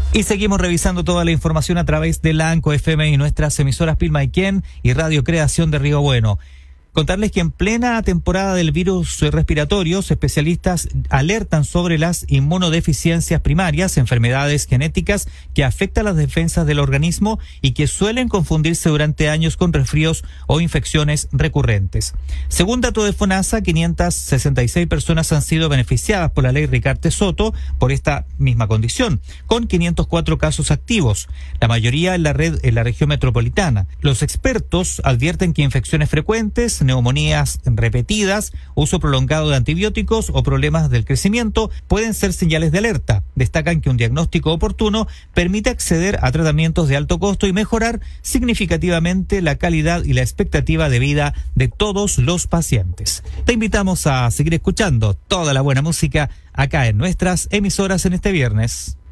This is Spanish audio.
Y seguimos revisando toda la información a través de la ANCO FM y nuestras emisoras Pilmaiquén y Radio Creación de Río Bueno. Contarles que en plena temporada del virus respiratorios, especialistas alertan sobre las inmunodeficiencias primarias, enfermedades genéticas que afectan las defensas del organismo y que suelen confundirse durante años con resfríos o infecciones recurrentes. Según datos de FONASA, 566 personas han sido beneficiadas por la ley Ricarte Soto por esta misma condición, con 504 casos activos, la mayoría en la región metropolitana. Los expertos advierten que infecciones frecuentes, neumonías repetidas, uso prolongado de antibióticos o problemas del crecimiento pueden ser señales de alerta. Destacan que un diagnóstico oportuno permite acceder a tratamientos de alto costo y mejorar significativamente la calidad y la expectativa de vida de todos los pacientes. Te invitamos a seguir escuchando toda la buena música acá en nuestras emisoras en este viernes.